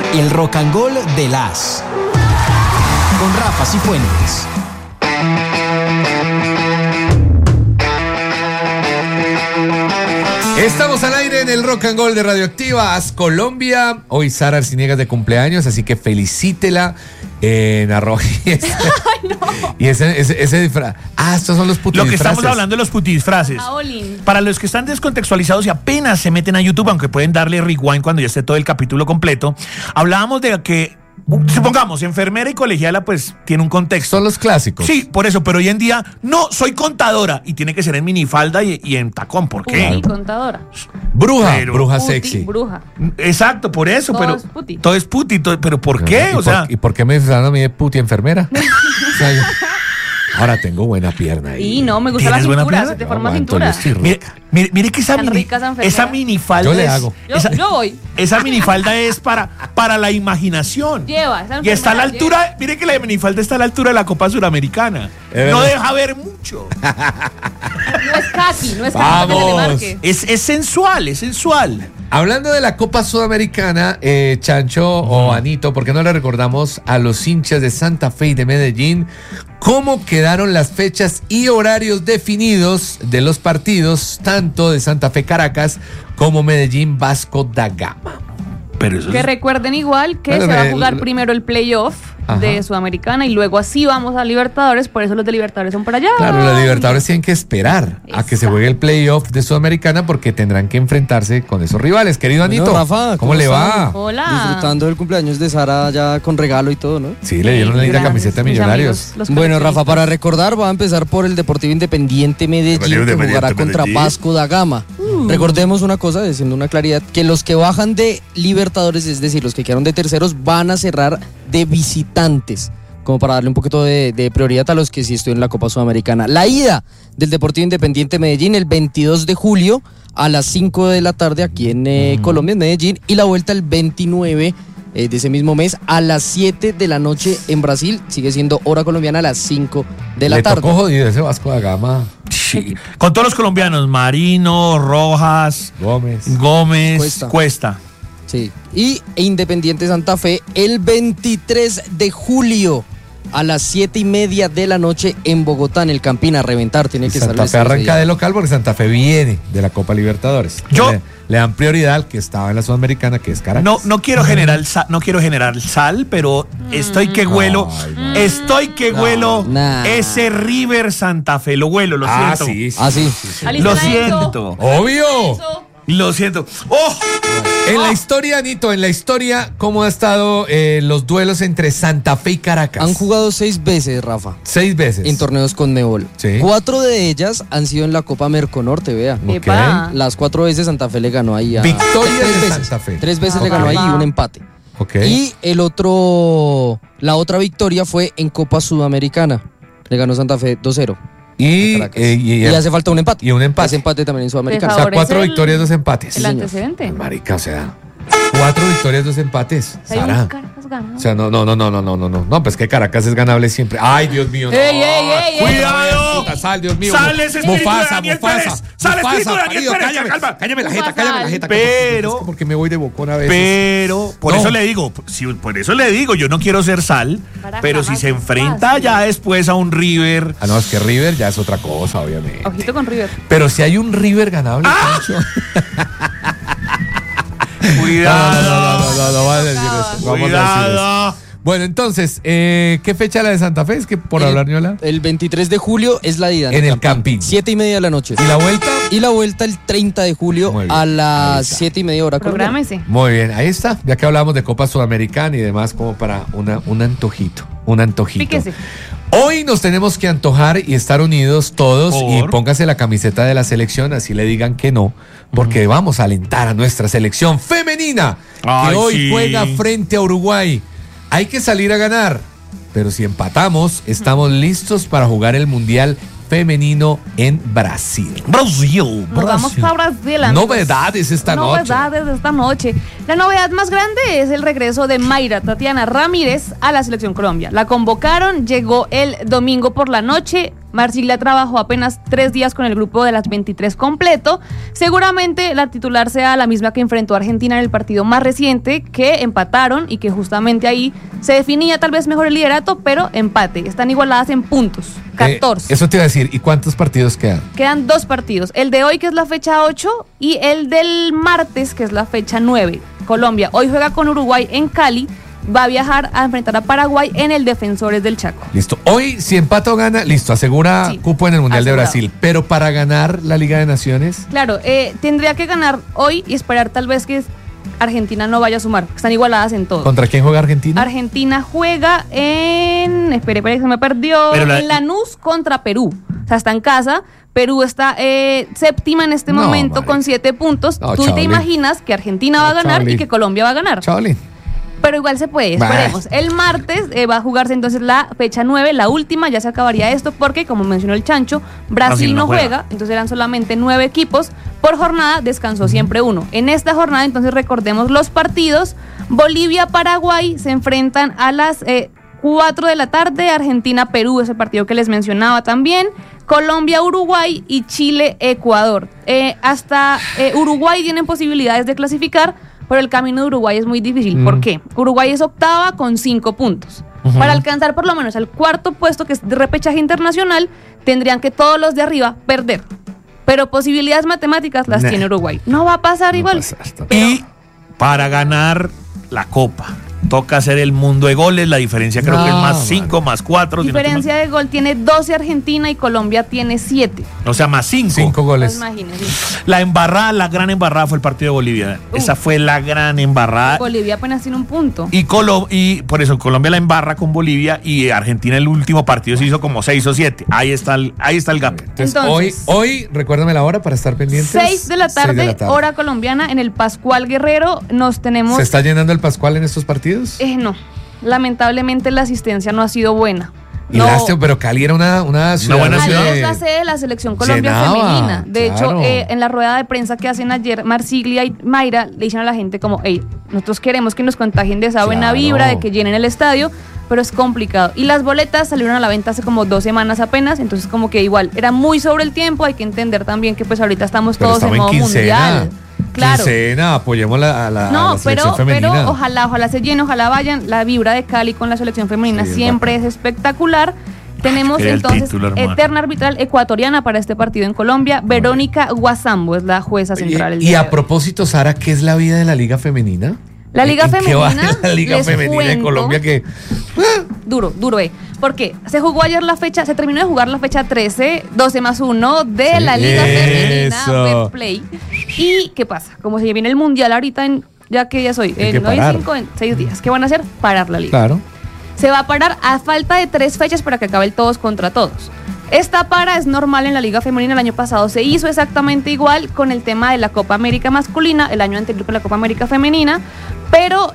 El Rock and Roll de las con Rafa Cifuentes. Estamos al aire en el Rock and Roll de Radioactivas Colombia. Hoy Sara Arciniegas de cumpleaños, así que felicítela en arroz. Ay, no. Y ese disfraz. Estos son los putidisfraces. Lo que estamos hablando de los putidisfraces. Para los que están descontextualizados y apenas se meten a YouTube, aunque pueden darle rewind cuando ya esté todo el capítulo completo, hablábamos de que, supongamos, enfermera y colegiala, pues tiene un contexto. Son los clásicos. Sí, por eso, pero hoy en día, no, soy contadora y tiene que ser en minifalda y en tacón. ¿Por qué? Puti, contadora. Bruja Puti, sexy. Bruja. Exacto, por eso, Todo pero es puti. todo es puti, pero ¿por qué? ¿Y por qué me disfrazan a mí de puti enfermera? O sea, ahora tengo buena pierna ahí. Y no, me gusta la cintura, se te forma cintura. Mire que esa minifalda yo le hago. Yo voy. Esa minifalda es para la imaginación. Lleva, esa y está a la altura, lleva. mire que la minifalda está a la altura de la Copa Suramericana. No deja ver mucho. No es kaki, no es kaki. Vamos. Es sensual. Hablando de la Copa Sudamericana, Chancho o Anito, ¿por qué no le recordamos a los hinchas de Santa Fe y de Medellín cómo quedaron las fechas y horarios definidos de los partidos, tanto de Santa Fe Caracas como Medellín Vasco da Gama? Pero eso que recuerden igual que se va a jugar primero el playoff de Sudamericana y luego así vamos a Libertadores, por eso los de Libertadores son para allá. Claro, los Libertadores tienen que esperar a que se juegue el playoff de Sudamericana porque tendrán que enfrentarse con esos rivales. Querido Anito, Rafa, ¿cómo le va? Hola. Disfrutando del cumpleaños de Sara ya con regalo y todo, ¿no? Sí, le dieron una linda camiseta de Millonarios. Bueno, Rafa, para recordar, va a empezar por el Deportivo Independiente Medellín, que jugará contra Vasco da Gama. Recordemos una cosa, diciendo una claridad, que los que bajan de Libertadores, es decir, los que quedaron de terceros, van a cerrar de visitantes, como para darle un poquito de prioridad a los que sí estuvieron en la Copa Sudamericana. La ida del Deportivo Independiente Medellín el 22 de julio a las 5 de la tarde aquí en Colombia, en Medellín, y la vuelta el 29 de ese mismo mes a las 7 de la noche en Brasil. Sigue siendo hora colombiana a las 5 de la tarde. Le tocó jodido ese Vasco da Gama. Sí. Con todos los colombianos, Marino, Rojas, Gómez, Cuesta. Sí. Y Independiente Santa Fe el 23 de julio a las 7:30 de la noche en Bogotá, en el Campín, a reventar. Tiene que Santa Fe arranca de local porque Santa Fe viene de la Copa Libertadores. Le dan prioridad al que estaba en la Sudamericana, que es Caracas. No quiero generar sal, pero estoy que huelo ese River Santa Fe, lo huelo, lo siento. Sí. Lo siento. Obvio. Lo siento. ¡Oh! En la historia, Anito, ¿cómo ha estado los duelos entre Santa Fe y Caracas? Han jugado 6 veces, Rafa. 6 veces. En torneos Conmebol. Sí. 4 de ellas han sido en la Copa Merconorte, vea. Okay. Las 4 veces Santa Fe le ganó ahí a... Victoria de Santa Fe. 3 veces le ganó ahí y un empate. Okay. Y la otra victoria fue en Copa Sudamericana. Le ganó Santa Fe 2-0. Y hace falta un empate. Y un empate. Ese empate también en Sudamericana. O sea, 4 victorias, 2 empates. El antecedente. Marica, o sea, 4 victorias, 2 empates. Sara. O sea, no, pues que Caracas es ganable siempre. Ay, Dios mío. ¡Ey! ¡Cuidado! Sal, Dios mío. ¡Sale ese espíritu de Mufasa. Daniel Pérez! ¡Sale espíritu de Daniel Pérez! Cállame la jeta. Pero... porque me voy de bocón a veces. Pero, por eso le digo, yo no quiero ser sal, pero si se enfrenta ya después a un River... No, es que River ya es otra cosa, obviamente. Ojito con River. Pero si hay un River ganable, Pancho. Cuidado. No vas a decir eso. Vamos a decir eso. Bueno, entonces, ¿qué fecha la de Santa Fe? Es que por hablar Ñola. El 23 de julio es la ida. En el Campín. 7:30 de la noche. ¿Y la vuelta? Y la vuelta el 30 de julio a las 7:30 hora. Prográmese. Muy bien, ahí está. Ya que hablamos de Copa Sudamericana y demás, como para un antojito. Píquese. Hoy nos tenemos que antojar y estar unidos todos y póngase la camiseta de la selección, así le digan que no, porque vamos a alentar a nuestra selección femenina que hoy juega frente a Uruguay. Hay que salir a ganar, pero si empatamos, estamos listos para jugar el Mundial Femenino en Brasil. Nos vamos a Brasil. Novedades esta noche. La novedad más grande es el regreso de Mayra Tatiana Ramírez a la Selección Colombia. La convocaron, llegó el domingo por la noche, Marsiglia trabajó apenas 3 días con el grupo de las 23 completo. Seguramente la titular sea la misma que enfrentó a Argentina en el partido más reciente, que empataron y que justamente ahí se definía tal vez mejor el liderato, pero empate. Están igualadas en puntos, 14. Eso te iba a decir, ¿y cuántos partidos quedan? Quedan 2 partidos, el de hoy que es la fecha 8 y el del martes que es la fecha 9. Colombia hoy juega con Uruguay en Cali. Va a viajar a enfrentar a Paraguay en el Defensores del Chaco. Listo. Hoy, si empata o gana, listo, asegura cupo en el Mundial de Brasil. Pero para ganar la Liga de Naciones. Claro, tendría que ganar hoy y esperar tal vez que Argentina no vaya a sumar. Están igualadas en todo. ¿Contra quién juega Argentina? Argentina juega en. Espere, se me perdió. En Lanús contra Perú. O sea, está en casa. Perú está séptima en este momento con 7 puntos. Tú te imaginas que Argentina va a ganar y que Colombia va a ganar. Pero igual se puede, esperemos. El martes va a jugarse entonces la fecha 9, la última, ya se acabaría esto porque, como mencionó el Chancho, Brasil no juega, entonces eran solamente 9 equipos por jornada, descansó siempre uno. En esta jornada, entonces recordemos los partidos. Bolivia-Paraguay se enfrentan a las 4 de la tarde, Argentina-Perú, ese partido que les mencionaba también, Colombia-Uruguay y Chile-Ecuador. Hasta Uruguay tienen posibilidades de clasificar, pero el camino de Uruguay es muy difícil. ¿Por qué? Uruguay es octava con 5 puntos. Para alcanzar por lo menos al 4.º puesto, que es de repechaje internacional, tendrían que todos los de arriba perder. Pero posibilidades matemáticas las tiene Uruguay. No va a pasar igual. Y para ganar la Copa toca hacer el mundo de goles. La diferencia creo que es más 5, más 4. Diferencia de gol tiene 12 Argentina y Colombia tiene 7. O sea, más 5. 5 goles. Pues imagínense. La embarrada, la gran embarrada fue el partido de Bolivia. Esa fue la gran embarrada. Bolivia apenas tiene un punto. Y por eso Colombia la embarra con Bolivia y Argentina el último partido se hizo como 6 o 7. Ahí está el gap. Entonces, hoy, recuérdame la hora para estar pendientes. 6 de la tarde, hora colombiana, en el Pascual Guerrero. ¿Se está llenando el Pascual en estos partidos? No, lamentablemente la asistencia no ha sido buena. Pero Cali era una ciudad. Buena ciudad. Cali es la sede de la selección Colombia femenina. De hecho, en la rueda de prensa que hacen ayer, Marsiglia y Mayra le dicen a la gente como, hey, nosotros queremos que nos contagien de esa buena vibra, de que llenen el estadio, pero es complicado. Y las boletas salieron a la venta hace como 2 semanas apenas, entonces como que igual, era muy sobre el tiempo. Hay que entender también que pues ahorita estamos todos en modo mundial. Claro. Apoyemos a la selección femenina. Pero ojalá se llene, ojalá vayan. La vibra de Cali con la selección femenina siempre es espectacular. Tenemos entonces eterna arbitral ecuatoriana para este partido en Colombia. Verónica Guasambo es la jueza central. Y a propósito, Sara, ¿qué es la vida de la Liga Femenina? La Liga Femenina. ¿Qué va la Liga Femenina de Colombia? Que duro, porque se jugó ayer se terminó de jugar la fecha 13, 12+1 de la Liga Femenina Betplay. ¿Y qué pasa? Como se viene el Mundial ahorita, ya que ya soy, en 6 días, ¿qué van a hacer? Parar la Liga. Claro. Se va a parar a falta de 3 fechas para que acabe el todos contra todos. Esta para es normal en la Liga Femenina. El año pasado se hizo exactamente igual con el tema de la Copa América masculina, el año anterior con la Copa América femenina, pero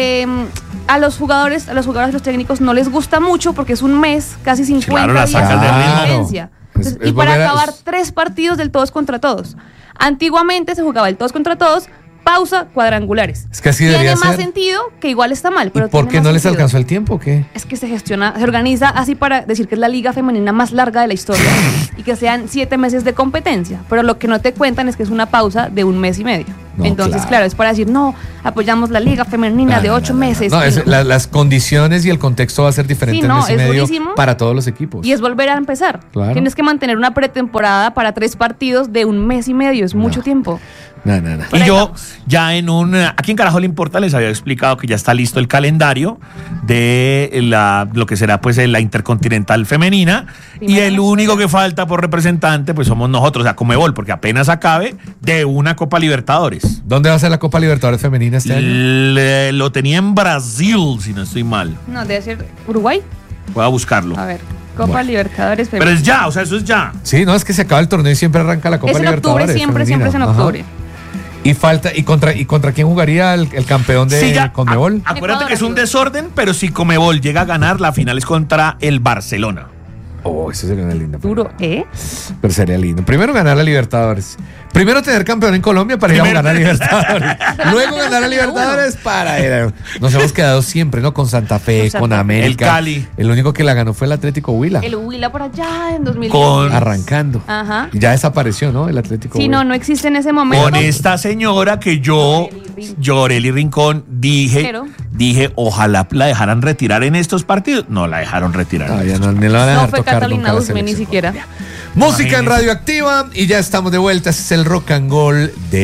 a los jugadores, a los técnicos no les gusta mucho porque es un mes, casi 50 días de diferencia. Y para acabar 3 partidos del todos contra todos. Antiguamente se jugaba el todos contra todos, pausa, cuadrangulares. Es que así debería ser. Tiene más sentido, que igual está mal. Pero ¿y por qué no les alcanzó el tiempo o qué? Es que se organiza así para decir que es la liga femenina más larga de la historia y que sean 7 meses de competencia. Pero lo que no te cuentan es que es una pausa de 1 mes y medio. Entonces, claro, es para decir, no, apoyamos la liga femenina de 8 meses. Las condiciones y el contexto va a ser diferente en mes y medio para todos los equipos. Y es volver a empezar. Claro. Tienes que mantener una pretemporada para 3 partidos de 1 mes y medio. Es mucho tiempo. No. Y yo ya aquí en Carajo le Importa les había explicado que ya está listo el calendario de lo que será pues la Intercontinental Femenina. Y el único que falta por representante pues somos nosotros, o sea, Conmebol, porque apenas acabe de una Copa Libertadores. ¿Dónde va a ser la Copa Libertadores Femenina este año? Lo tenía en Brasil, si no estoy mal. No, debe ser Uruguay. Voy a buscarlo. A ver. Copa Libertadores Femenina. Pero es ya, o sea, eso es ya. Sí, no, es que se acaba el torneo y siempre arranca la Copa Libertadores. Siempre es en octubre. ¿Y contra quién jugaría el campeón de Conmebol? Acuérdate que es un desorden, pero si Conmebol llega a ganar, la final es contra el Barcelona. Eso sería una linda. Duro, Pero sería lindo. Primero ganar la Libertadores. Primero tener campeón en Colombia para ir a ganar a Libertadores. Luego ganar a Libertadores para ir. Nos hemos quedado siempre, ¿no? Con Santa Fe, con América. El Cali. El único que la ganó fue el Atlético Huila. El Huila por allá en 2010. Arrancando. Ajá. Ya desapareció, ¿no? El Atlético Huila. Sí, no existe en ese momento. Con esta señora que yo, Yoreli Rincón, dije, ojalá la dejaran retirar en estos partidos. No la dejaron retirar. No fue Catalina Usme ni siquiera. Música en Radioactiva y ya estamos de vuelta. Ese es el Rock and Roll de